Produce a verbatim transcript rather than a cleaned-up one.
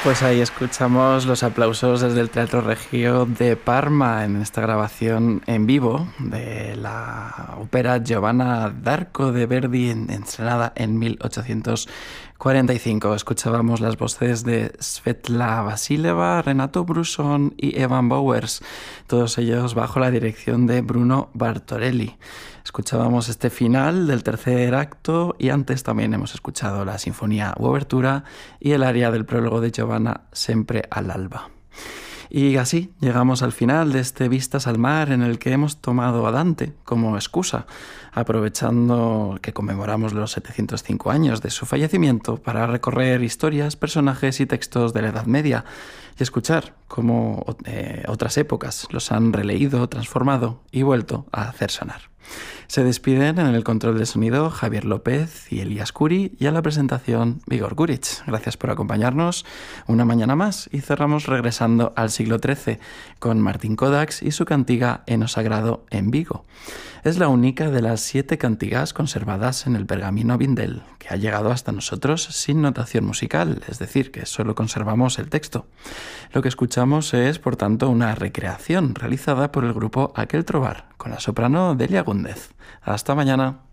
Pues ahí escuchamos los aplausos desde el Teatro Regio de Parma en esta grabación en vivo de la ópera Giovanna d'Arco de Verdi, estrenada en mil ochocientos cuarenta y cinco. Escuchábamos las voces de Svetla Vasileva, Renato Brusson y Evan Bowers, todos ellos bajo la dirección de Bruno Bartorelli. Escuchábamos este final del tercer acto y antes también hemos escuchado la sinfonía u obertura y el aria del prólogo de Giovanna Sempre all'alba. Y así llegamos al final de este Vistas al Mar en el que hemos tomado a Dante como excusa, aprovechando que conmemoramos los setecientos cinco años de su fallecimiento para recorrer historias, personajes y textos de la Edad Media y escuchar cómo eh, otras épocas los han releído, transformado y vuelto a hacer sonar. Se despiden en el control de sonido Javier López y Elías Curi y a la presentación Vigor Guric. Gracias por acompañarnos una mañana más y cerramos regresando al siglo trece con Martín Kodax y su cantiga Eno Sagrado en Vigo. Es la única de las siete cantigas conservadas en el pergamino Vindel que ha llegado hasta nosotros sin notación musical, es decir, que solo conservamos el texto. Lo que escuchamos es, por tanto, una recreación realizada por el grupo Aquel Trobar con la soprano Delia Gúndez. Hasta mañana.